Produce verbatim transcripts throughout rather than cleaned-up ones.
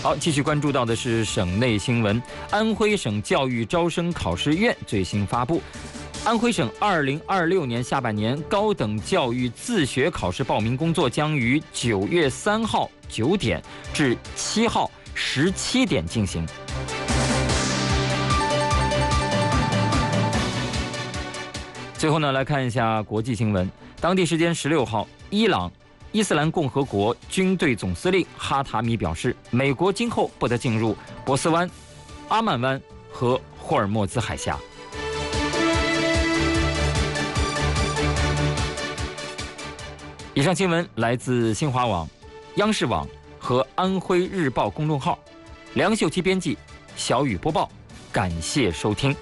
好，继续关注到的是省内新闻。安徽省教育招生考试院最新发布，安徽省二零二六年下半年高等教育自学考试报名工作将于九月三号九点至七号十七点进行。最后呢，来看一下国际新闻。当地时间十六号，伊朗伊斯兰共和国军队总司令哈塔米表示，美国今后不得进入波斯湾、阿曼湾和霍尔木兹海峡。以上新闻来自新华网、央视网和安徽日报公众号，梁秀琪编辑，小雨播报，感谢收听。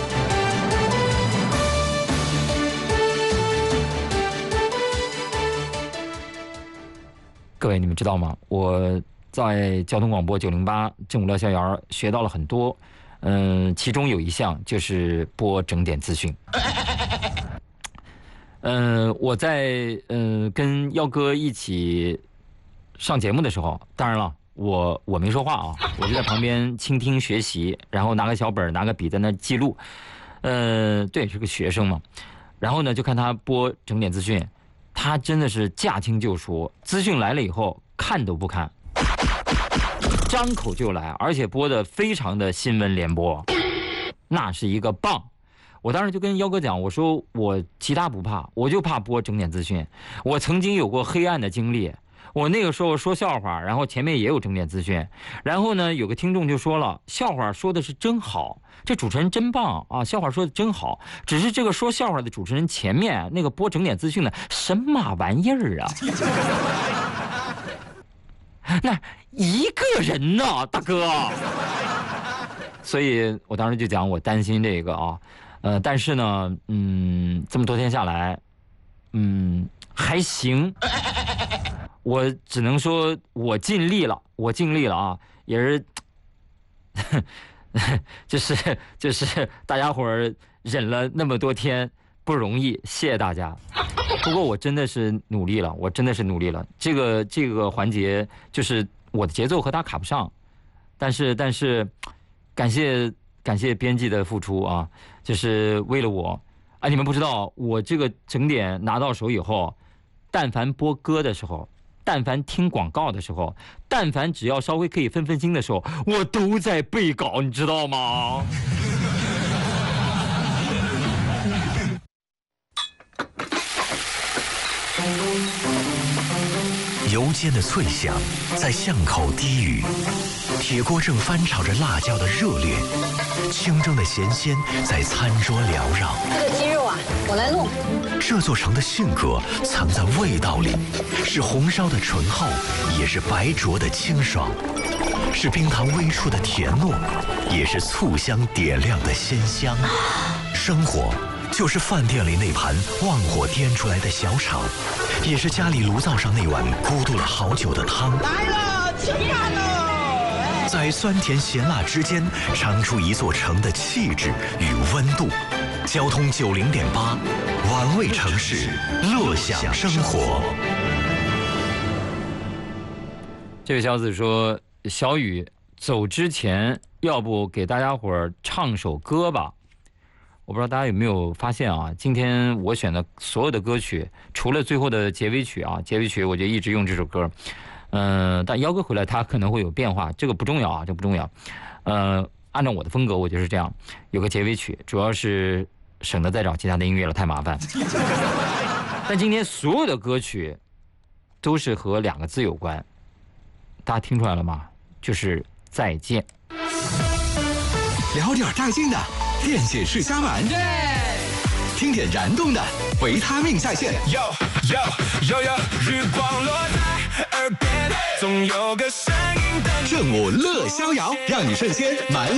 各位，你们知道吗？我在交通广播九零八正午聊逍遥学到了很多，嗯，其中有一项就是播整点资讯。嗯，我在嗯跟耀哥一起上节目的时候，当然了，我我没说话啊，我就在旁边倾听学习，然后拿个小本拿个笔在那记录。呃，对，是个学生嘛。然后呢，就看他播整点资讯。他真的是驾轻就熟，资讯来了以后看都不看，张口就来，而且播的非常的新闻联播，那是一个棒。我当时就跟耀哥讲，我说我其他不怕，我就怕播整点资讯。我曾经有过黑暗的经历，我那个时候说笑话，然后前面也有整点资讯，然后呢，有个听众就说了，笑话说的是真好，这主持人真棒啊，笑话说的真好，只是这个说笑话的主持人前面那个播整点资讯的什么玩意儿啊？那一个人呢，大哥。所以我当时就讲，我担心这个啊，呃，但是呢，嗯，这么多天下来，嗯，还行。我只能说我尽力了，我尽力了啊，也是，就是就是大家伙儿忍了那么多天不容易，谢谢大家。不过我真的是努力了，我真的是努力了。这个这个环节就是我的节奏和他卡不上，但是但是感谢感谢编辑的付出啊，就是为了我啊，你们不知道，我这个整点拿到手以后，但凡播歌的时候。但凡听广告的时候，但凡只要稍微可以分分心的时候，我都在背稿，你知道吗？ 油煎的脆响在巷口低语，铁锅正翻炒着辣椒的热烈，清蒸的咸鲜在餐桌缭绕。 这个鸡肉啊，我来弄。 这座城的性格藏在味道里，是红烧的醇厚，也是白灼的清爽，是冰糖微触的甜糯，也是醋香点亮的鲜香。生活就是饭店里那盘旺火颠出来的小炒，也是家里炉灶上那碗咕嘟了好久的汤。 来了，吃饭喽！ 在酸甜咸辣之间，尝出一座城的气质与温度。交通九零点八，玩味城市，乐享生活。 这位小子说：“小雨走之前，要不给大家伙儿唱首歌吧？”我不知道大家有没有发现啊？今天我选的所有的歌曲，除了最后的结尾曲啊，结尾曲我就一直用这首歌。嗯、呃，但幺哥回来他可能会有变化，这个不重要啊，这不重要。呃，按照我的风格，我就是这样，有个结尾曲，主要是省得再找其他的音乐了，太麻烦。但今天所有的歌曲都是和两个字有关，大家听出来了吗？就是再见。 聊点带劲的电解质虾丸，听点燃动的维他命在线。 有有有有，日光落在耳边，总有个声音等。 正午乐逍遥，让你瞬间满